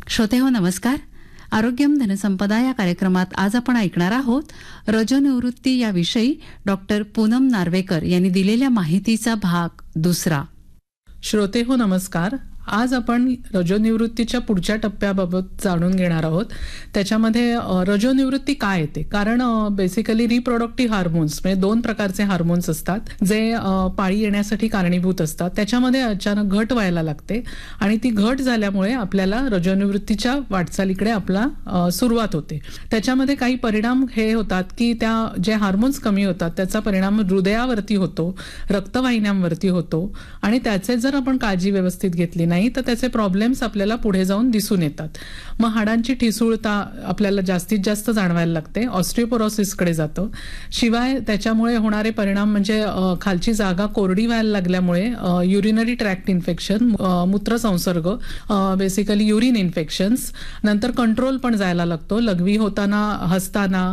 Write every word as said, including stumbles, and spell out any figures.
श्रोतेहो नमस्कार. आरोग्यम धनसंपदा या कार्यक्रमात आज आपण ऐकणार आहोत रजोनिवृत्ती याविषयी डॉक्टर पूनम नार्वेकर यांनी दिलेल्या माहितीचा भाग दुसरा. श्रोतेहो नमस्कार. आज आपण रजोनिवृत्तीच्या पुढच्या टप्प्याबाबत जाणून घेणार आहोत. त्याच्यामध्ये रजोनिवृत्ती काय येते, कारण बेसिकली रिप्रोडक्टिव्ह हार्मोन्स म्हणजे दोन प्रकारचे हार्मोन्स असतात जे पाळी येण्यासाठी कारणीभूत असतात. त्याच्यामध्ये अचानक घट व्हायला लागते आणि ती घट झाल्यामुळे आपल्याला रजोनिवृत्तीच्या वाटचालीकडे आपला सुरुवात होते. त्याच्यामध्ये काही परिणाम हे होतात की त्या जे हार्मोन्स कमी होतात त्याचा परिणाम हृदयावरती होतो, रक्तवाहिन्यांवरती होतो आणि त्याचे जर आपण काळजी व्यवस्थित घेतली नाही तर त्याचे प्रॉब्लेम्स आपल्याला पुढे जाऊन दिसून येतात. मग हाडांची ठिसूळता आपल्याला जास्तीत जास्त जाणवायला लागते, ऑस्टिओपोरोसिसकडे जातं. शिवाय त्याच्यामुळे होणारे परिणाम म्हणजे खालची जागा कोरडी व्हायला लागल्यामुळे urinary tract infection, मूत्रसंसर्ग, basically urine infections, नंतर कंट्रोल पण जायला लागतो. लघवी होताना, हसताना